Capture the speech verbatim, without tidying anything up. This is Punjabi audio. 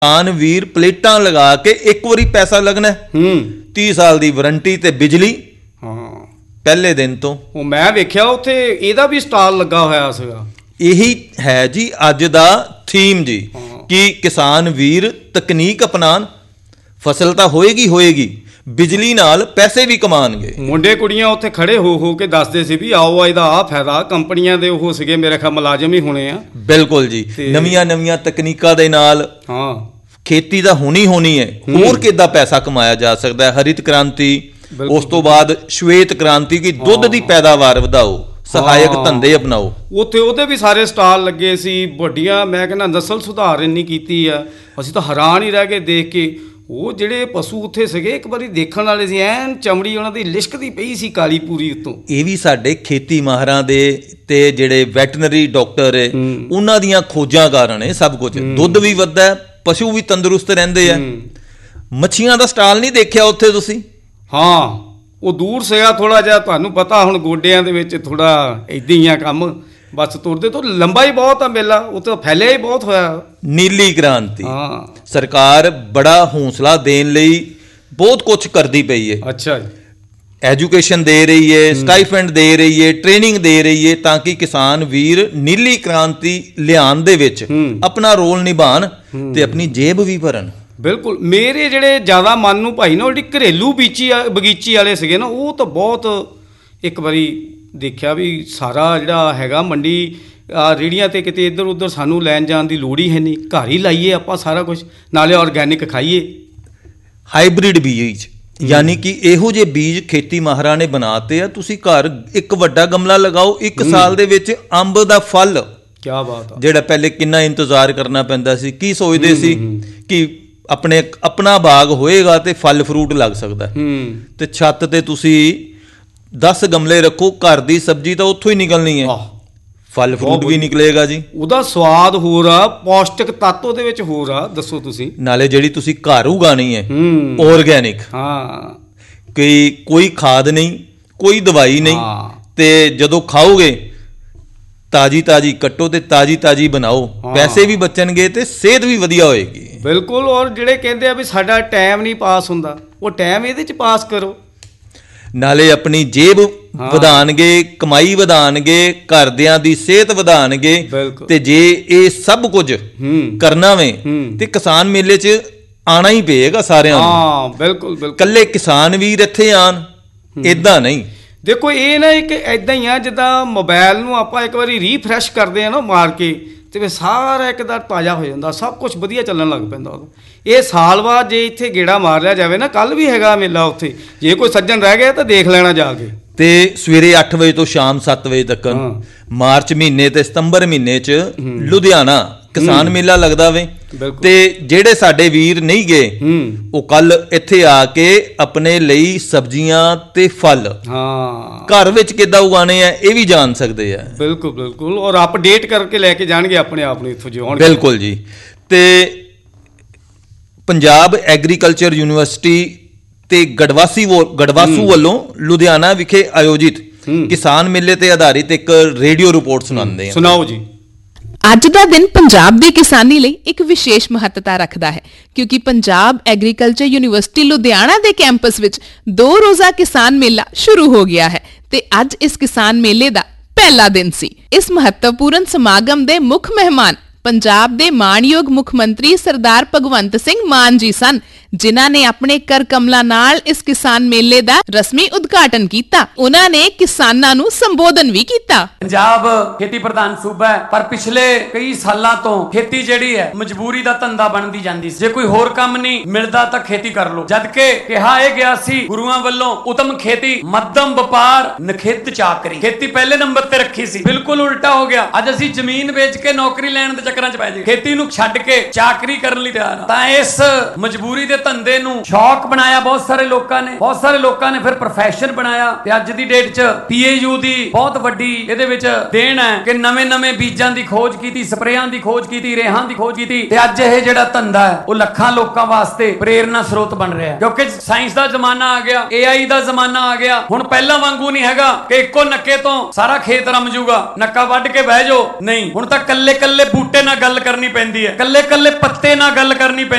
ਕਿਸਾਨ ਵੀਰ ਪਲੇਟਾਂ ਲਗਾ ਕੇ ਇੱਕ ਵਾਰੀ ਪੈਸਾ ਲੱਗਣਾ, तीस साल की वारंटी ते बिजली हाँ पहले दिन तो। ਉਹ ਮੈਂ ਵੇਖਿਆ ਉੱਥੇ ਇਹਦਾ ਵੀ ਸਟਾਲ ਲੱਗਾ ਹੋਇਆ ਸੀਗਾ। यही है जी अज दा थीम जी कि किसान वीर तकनीक अपनान, फसल तो होएगी होएगी, बिजली नाल पैसे भी कमाणगे। ਮੁੰਡੇ ਕੁੜੀਆਂ ਉੱਥੇ ਖੜੇ ਹੋ ਹੋ ਕੇ ਦੱਸਦੇ ਸੀ ਵੀ ਆਓ ਇਹਦਾ ਆ ਫਾਇਦਾ, ਕੰਪਨੀਆਂ ਦੇ ਉਹ ਸੀਗੇ ਮੇਰੇ ਖਿਆਲ ਮੁਲਾਜ਼ਮ ਹੀ ਹੋਣੇ ਆ। बिल्कुल जी, नवीਆਂ ਨਵੀਆਂ ਤਕਨੀਕਾਂ ਦੇ ਨਾਲ ਹਾਂ खेती ਤਾਂ ਹੋਣੀ ਹੋਣੀ ਹੈ। ਹੋਰ ਕਿੱਦਾਂ ਪੈਸਾ ਕਮਾਇਆ ਜਾ ਸਕਦਾ ਹੈ? ਹਰਿਤ ਕ੍ਰਾਂਤੀ, ਉਸ ਤੋਂ ਬਾਅਦ ਸ਼ਵੇਤ ਕ੍ਰਾਂਤੀ ਕਿ ਦੁੱਧ ਦੀ ਪੈਦਾਵਾਰ ਵਧਾਓ, ਸਹਾਇਕ ਧੰਦੇ ਅਪਣਾਓ। ਉੱਥੇ ਉਹਦੇ ਵੀ ਸਾਰੇ ਸਟਾਲ ਲੱਗੇ ਸੀ ਵੱਡੀਆਂ। ਮੈਂ ਕਹਿੰਦਾ ਨਸਲ ਸੁਧਾਰ ਇੰਨੀ ਕੀਤੀ ਆ, ਅਸੀਂ ਤਾਂ ਹੈਰਾਨ ਹੀ ਰਹਿ ਗਏ ਦੇਖ ਕੇ। ਉਹ ਜਿਹੜੇ ਪਸ਼ੂ ਉੱਥੇ ਸੀਗੇ ਇੱਕ ਵਾਰੀ ਦੇਖਣ ਵਾਲੇ ਸੀ, ਐਨ ਚਮੜੀ ਉਹਨਾਂ ਦੀ ਲਿਸ਼ਕਦੀ ਪਈ ਸੀ ਕਾਲੀ ਪੂਰੀ ਉੱਤੋਂ। ਇਹ ਵੀ ਸਾਡੇ ਖੇਤੀ ਮਾਹਰਾਂ ਦੇ ਤੇ ਜਿਹੜੇ ਵੈਟਰਨਰੀ ਡਾਕਟਰ ਹੈ ਉਹਨਾਂ ਦੀਆਂ ਖੋਜਾਂ ਕਾਰਨ ਇਹ ਸਭ ਕੁਝ। ਦੁੱਧ ਵੀ ਵੱਧਦਾ ਹੈ, ਪਸ਼ੂ ਵੀ ਤੰਦਰੁਸਤ ਰਹਿੰਦੇ ਆ। ਮੱਛੀਆਂ ਦਾ ਸਟਾਲ ਨਹੀਂ ਦੇਖਿਆ ਉੱਥੇ ਤੁਸੀਂ? ਹਾਂ ਉਹ ਦੂਰ ਸੀਗਾ ਥੋੜਾ ਜਿਹਾ, ਤੁਹਾਨੂੰ ਪਤਾ ਹੁਣ ਗੋਡਿਆਂ ਦੇ ਵਿੱਚ ਥੋੜਾ ਏਦਾਂ ਹੀ ਆ ਕੰਮ, ਬਸ ਤੁਰਦੇ ਤੋਂ ਲੰਬਾ ਹੀ ਬਹੁਤ ਆ ਮੇਲਾ, ਉਹ ਤਾਂ ਫੈਲਿਆ ਹੀ ਬਹੁਤ ਹੋਇਆ। ਨੀਲੀ ਕ੍ਰਾਂਤੀ ਹਾਂ ਸਰਕਾਰ ਬੜਾ ਹੌਸਲਾ ਦੇਣ ਲਈ ਬਹੁਤ ਕੁਝ ਕਰਦੀ ਪਈ ਹੈ। ਅੱਛਾ ਜੀ, ਐਜੂਕੇਸ਼ਨ ਦੇ ਰਹੀ ਹੈ, ਸਟਾਈਫੈਂਡ ਦੇ ਰਹੀ ਹੈ, ਟ੍ਰੇਨਿੰਗ ਦੇ ਰਹੀ ਹੈ ਤਾਂ ਕਿ ਕਿਸਾਨ ਵੀਰ ਨੀਲੀ ਕ੍ਰਾਂਤੀ ਲਿਆਉਣ ਦੇ ਵਿੱਚ ਆਪਣਾ ਰੋਲ ਨਿਭਾਣ ਤੇ ਆਪਣੀ ਜੇਬ ਵੀ ਭਰਨ। ਬਿਲਕੁਲ। ਮੇਰੇ ਜਿਹੜੇ ਜ਼ਿਆਦਾ ਮਨ ਨੂੰ ਭਾਈ ਨਾ ਜਿਹੜੀ ਘਰੇਲੂ ਬੀਚੀ ਬਗੀਚੀ ਵਾਲੇ ਸੀਗੇ ਨਾ, ਉਹ ਤਾਂ ਬਹੁਤ ਇੱਕ ਵਾਰੀ ਦੇਖਿਆ ਵੀ ਸਾਰਾ ਜਿਹੜਾ ਹੈਗਾ ਮੰਡੀ ਰੇਹੜੀਆਂ 'ਤੇ ਕਿਤੇ ਇੱਧਰ ਉੱਧਰ ਸਾਨੂੰ ਲੈਣ ਜਾਣ ਦੀ ਲੋੜ ਹੀ ਹੈ ਨਹੀਂ, ਘਰ ਹੀ ਲਾਈਏ ਆਪਾਂ ਸਾਰਾ ਕੁਝ, ਨਾਲੇ ਔਰਗੈਨਿਕ ਖਾਈਏ। ਹਾਈਬ੍ਰਿਡ ਬੀਜ ਯਾਨੀ ਕਿ ਇਹੋ ਜਿਹੇ ਬੀਜ ਖੇਤੀ ਮਾਹਰਾਂ ਨੇ ਬਣਾਤੇ ਆ। ਤੁਸੀਂ ਘਰ ਇੱਕ ਵੱਡਾ ਗਮਲਾ ਲਗਾਓ, ਇੱਕ ਸਾਲ ਦੇ ਵਿੱਚ ਅੰਬ ਦਾ ਫਲ। ਕਿਆ ਬਾਤ ਆ। ਜਿਹੜਾ ਪਹਿਲੇ ਕਿੰਨਾ ਇੰਤਜ਼ਾਰ ਕਰਨਾ ਪੈਂਦਾ ਸੀ, ਕੀ ਸੋਚਦੇ ਸੀ ਕਿ ਆਪਣੇ ਆਪਣਾ ਬਾਗ ਹੋਏਗਾ ਤੇ ਫਲ ਫਰੂਟ ਲੱਗ ਸਕਦਾ, ਤੇ ਛੱਤ ਤੇ ਤੁਸੀਂ ਦਸ ਗਮਲੇ ਰੱਖੋ, ਘਰ ਦੀ ਸਬਜ਼ੀ ਤਾਂ ਉੱਥੋਂ ਹੀ ਨਿਕਲਣੀ ਹੈ, ਫਲ ਫਰੂਟ ਵੀ ਨਿਕਲੇਗਾ ਜੀ। ਉਹਦਾ ਸਵਾਦ ਹੋਰ ਆ, ਪੌਸ਼ਟਿਕ ਤੱਤ ਉਹਦੇ ਵਿੱਚ ਹੋਰ ਆ। ਦੱਸੋ ਤੁਸੀਂ, ਨਾਲੇ ਜਿਹੜੀ ਤੁਸੀਂ ਘਰ ਉਗਾਣੀ ਹੈ ਆਰਗੈਨਿਕ, ਹਾਂ ਕਿ ਕੋਈ ਖਾਦ ਨਹੀਂ, ਕੋਈ ਦਵਾਈ ਨਹੀਂ, ਤੇ ਜਦੋਂ ਖਾਓਗੇ ਤਾਜੀ ਤਾਜੀ ਕੱਟੋ ਤੇ ਤਾਜੀ ਤਾਜੀ ਬਣਾਓ, ਪੈਸੇ ਵੀ ਬਚਣਗੇ ਤੇ ਸਿਹਤ ਵੀ ਵਧੀਆ ਹੋਏਗੀ। ਬਿਲਕੁਲ। ਔਰ ਜਿਹੜੇ ਕਹਿੰਦੇ ਆ ਵੀ ਸਾਡਾ ਟਾਈਮ ਨਹੀਂ ਪਾਸ ਹੁੰਦਾ, ਉਹ ਟਾਈਮ ਇਹਦੇ 'ਚ ਪਾਸ ਕਰੋ। ਨਾਲੇ ਆਪਣੀ ਜੇਬ ਵਧਾਣਗੇ, ਕਮਾਈ ਵਧਾਣਗੇ, ਘਰਦਿਆਂ ਦੀ ਸਿਹਤ ਵਧਾਣਗੇ। ਤੇ ਜੇ ਇਹ ਸਭ ਕੁਝ ਕਰਨਾ ਵੇ ਤੇ ਕਿਸਾਨ ਮੇਲੇ 'ਚ ਆਣਾ ਹੀ ਪਏਗਾ ਸਾਰਿਆਂ ਨੂੰ। ਹਾਂ ਬਿਲਕੁਲ ਬਿਲਕੁਲ। ਇਕੱਲੇ ਕਿਸਾਨ ਵੀਰ ਇੱਥੇ ਆਣ ਏਦਾਂ ਨਹੀਂ। ਦੇਖੋ ਇਹ ਨਾ ਇੱਕ ਇੱਦਾਂ ਹੀ ਆ ਜਿੱਦਾਂ ਮੋਬਾਈਲ ਨੂੰ ਆਪਾਂ ਇੱਕ ਵਾਰੀ ਰੀਫਰੈਸ਼ ਕਰਦੇ ਆ ਨਾ ਮਾਰ ਕੇ, ਤੇ ਫਿਰ ਸਾਰਾ ਇੱਕਦਾਂ ਤਾਜ਼ਾ ਹੋ ਜਾਂਦਾ, ਸਭ ਕੁਝ ਵਧੀਆ ਚੱਲਣ ਲੱਗ ਪੈਂਦਾ ਉਦੋਂ। ਇਹ ਸਾਲ ਬਾਅਦ ਜੇ ਇੱਥੇ ਗੇੜਾ ਮਾਰ ਲਿਆ ਜਾਵੇ ਨਾ, ਕੱਲ ਵੀ ਹੈਗਾ ਮੇਲਾ ਉੱਥੇ, ਜੇ ਕੋਈ ਸੱਜਣ ਰਹਿ ਗਿਆ ਤਾਂ ਦੇਖ ਲੈਣਾ ਜਾ ਕੇ। ਤੇ ਸਵੇਰੇ ਅੱਠ ਵਜੇ ਤੋਂ ਸ਼ਾਮ ਸੱਤ ਵਜੇ ਤੱਕ ਮਾਰਚ ਮਹੀਨੇ ਤੇ ਸਤੰਬਰ ਮਹੀਨੇ 'ਚ ਲੁਧਿਆਣਾ ਕਿਸਾਨ ਮੇਲਾ ਲੱਗਦਾ ਵੇ। ਤੇ ਜਿਹੜੇ ਸਾਡੇ ਵੀਰ ਨਹੀਂ ਗਏ ਉਹ ਕੱਲ ਇੱਥੇ ਆ ਕੇ ਆਪਣੇ ਲਈ ਸਬਜ਼ੀਆਂ ਤੇ ਫਲ ਹਾਂ ਘਰ ਵਿੱਚ ਕਿੱਦਾਂ ਉਗਾਣੇ ਆ ਇਹ ਵੀ ਜਾਣ ਸਕਦੇ ਆ। ਬਿਲਕੁਲ ਬਿਲਕੁਲ। ਔਰ ਅਪਡੇਟ ਕਰਕੇ ਲੈ ਕੇ ਜਾਣਗੇ ਆਪਣੇ ਆਪ ਨੂੰ ਇੱਥੋਂ ਜਿਉਣ। ਬਿਲਕੁਲ ਜੀ। ਤੇ ਪੰਜਾਬ ਐਗਰੀਕਲਚਰ ਯੂਨੀਵਰਸਿਟੀ ਤੇ ਗੜਵਾਸੀ ਗੜਵਾਸੂ ਵੱਲੋਂ ਲੁਧਿਆਣਾ ਵਿਖੇ ਆਯੋਜਿਤ ਕਿਸਾਨ ਮੇਲੇ ਤੇ ਆਧਾਰਿਤ ਇੱਕ ਰੇਡੀਓ ਰਿਪੋਰਟ ਸੁਣਾਉਂਦੇ ਹਾਂ। ਸੁਣਾਓ ਜੀ। ਅੱਜ ਦਾ ਦਿਨ ਪੰਜਾਬ ਦੀ ਕਿਸਾਨੀ ਲਈ ਇੱਕ ਵਿਸ਼ੇਸ਼ ਮਹੱਤਤਾ ਰੱਖਦਾ ਹੈ, ਕਿਉਂਕਿ ਪੰਜਾਬ ਐਗਰੀਕਲਚਰ ਯੂਨੀਵਰਸਿਟੀ ਲੁਧਿਆਣਾ ਦੇ ਕੈਂਪਸ ਵਿੱਚ ਦੋ ਰੋਜ਼ਾ ਕਿਸਾਨ ਮੇਲਾ ਸ਼ੁਰੂ ਹੋ ਗਿਆ ਹੈ ਤੇ ਅੱਜ ਇਸ ਕਿਸਾਨ ਮੇਲੇ ਦਾ ਪਹਿਲਾ ਦਿਨ ਸੀ। ਇਸ ਮਹੱਤਵਪੂਰਨ ਸਮਾਗਮ ਦੇ ਮੁੱਖ ਮਹਿਮਾਨ ਪੰਜਾਬ ਦੇ ਮਾਣਯੋਗ ਮੁੱਖ ਮੰਤਰੀ ਸਰਦਾਰ ਭਗਵੰਤ ਸਿੰਘ ਮਾਨ ਜੀ ਸਨ, ਜਿਨ੍ਹਾਂ ਨੇ ਆਪਣੇ ਕਰ ਕਮਲਾਂ ਨਾਲ ਇਸ ਕਿਸਾਨ ਮੇਲੇ ਦਾ ਰਸਮੀ ਉਦਘਾਟਨ ਕੀਤਾ। ਉਹਨਾਂ ਨੇ ਕਿਸਾਨਾਂ ਨੂੰ ਸੰਬੋਧਨ ਵੀ ਕੀਤਾ। ਪੰਜਾਬ ਖੇਤੀ ਪ੍ਰਧਾਨ ਸੂਬਾ ਹੈ, ਪਰ ਪਿਛਲੇ ਕਈ ਸਾਲਾਂ ਤੋਂ ਖੇਤੀ ਜਿਹੜੀ ਹੈ ਮਜਬੂਰੀ ਦਾ ਧੰਦਾ ਬਣਦੀ ਜਾਂਦੀ ਸੀ। ਜੇ ਕੋਈ ਹੋਰ ਕੰਮ ਨਹੀਂ ਮਿਲਦਾ ਤਾਂ ਖੇਤੀ ਕਰ ਲੋ, ਜਦ ਕਿ ਕਿਹਾ ਇਹ ਗਿਆ ਸੀ ਗੁਰੂਆਂ ਵੱਲੋਂ ਉਤਮ ਖੇਤੀ ਮੱਧਮ ਵਪਾਰ ਨਖਿੱਧ ਚਾਕਰੀ। ਖੇਤੀ ਪਹਿਲੇ ਨੰਬਰ ਤੇ ਰੱਖੀ ਸੀ, ਬਿਲਕੁਲ ਉਲਟਾ ਹੋ ਗਿਆ। ਅੱਜ ਅਸੀਂ ਜ਼ਮੀਨ ਵੇਚ ਕੇ ਨੌਕਰੀ ਲੈਣ ਦੇ ਚੱਕਰਾਂ 'ਚ ਪੈ ਜੇ, ਖੇਤੀ ਨੂੰ ਛੱਡ ਕੇ ਚਾਕਰੀ ਕਰਨ ਲਈ ਤਿਆਰ ਆ। ਤਾਂ ਇਸ ਮਜਬੂਰੀ ਦੇ ਧੰਦੇ ਨੂੰ ਸ਼ੌਕ ਬਣਾਇਆ ਬਹੁਤ ਸਾਰੇ ਲੋਕਾਂ ਨੇ, ਬਹੁਤ ਸਾਰੇ ਲੋਕਾਂ ਨੇ ਫਿਰ ਪ੍ਰੋਫੈਸ਼ਨ ਬਣਾਇਆ ਤੇ ਅੱਜ ਦੀ ਡੇਟ 'ਚ ਪੀਏਯੂ ਦੀ ਬਹੁਤ ਵੱਡੀ ਇਹਦੇ ਵਿੱਚ ਦੇਣ ਹੈ ਕਿ ਨਵੇਂ-ਨਵੇਂ ਬੀਜਾਂ ਦੀ ਖੋਜ ਕੀਤੀ, ਸਪਰੇਆਂ ਦੀ ਖੋਜ ਕੀਤੀ, ਰੇਹਾਂ ਦੀ ਖੋਜ ਕੀਤੀ ਤੇ ਅੱਜ ਇਹ ਜਿਹੜਾ ਧੰਦਾ ਹੈ ਉਹ ਲੱਖਾਂ ਲੋਕਾਂ ਵਾਸਤੇ ਪ੍ਰੇਰਨਾ ਸਰੋਤ ਬਣ ਰਿਹਾ ਕਿਉਂਕਿ ਸਾਇੰਸ ਦਾ ਜ਼ਮਾਨਾ ਆ ਗਿਆ, ਏਆਈ ਦਾ ਜ਼ਮਾਨਾ ਆ ਗਿਆ। ਹੁਣ ਪਹਿਲਾਂ ਵਾਂਗੂ ਨਹੀਂ ਹੈਗਾ ਕਿ ਇੱਕੋ ਨੱਕੇ ਤੋਂ ਸਾਰਾ ਖੇਤ ਰਮ ਜੂਗਾ, ਨੱਕਾ ਵੱਢ ਕੇ ਬਹਿ ਜਾਓ, ਨਹੀਂ। ਹੁਣ ਤਾਂ ਕੱਲੇ ਕੱਲੇ ਬੂਟੇ ਨਾਲ ਗੱਲ ਕਰਨੀ ਪੈਂਦੀ ਹੈ, ਕੱਲੇ ਕੱਲੇ ਪੱਤੇ ਨਾਲ ਗੱਲ ਕਰਨੀ ਪੈਂਦੀ